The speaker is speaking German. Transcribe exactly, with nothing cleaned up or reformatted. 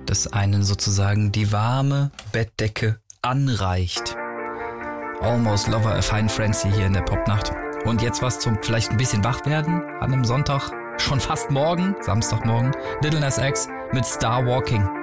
das einen sozusagen die warme Bettdecke anreicht. Almost Lover, A Fine Frenzy hier in der Popnacht. Und jetzt was zum vielleicht ein bisschen wach werden an einem Sonntag, schon fast morgen, Samstagmorgen, Lil Nas X mit Star Walking.